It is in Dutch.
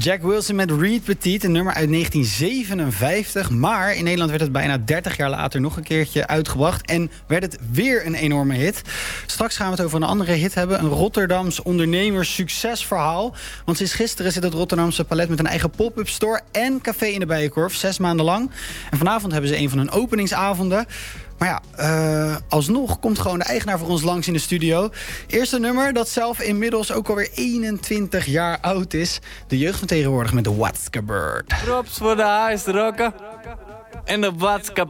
Jack Wilson met Reed Petit, een nummer uit 1957. Maar in Nederland werd het bijna 30 jaar later nog een keertje uitgebracht. En werd het weer een enorme hit. Straks gaan we het over een andere hit hebben. Een Rotterdams ondernemers succesverhaal. Want sinds gisteren zit het Rotterdamse Palet met een eigen pop-up store en café in de Bijenkorf. 6 maanden lang. En vanavond hebben ze een van hun openingsavonden. Maar ja, alsnog komt gewoon de eigenaar voor ons langs in de studio. Eerste nummer dat zelf inmiddels ook alweer 21 jaar oud is. De jeugd van tegenwoordig met de Watska Bird. Props voor de huisrokken en de Watska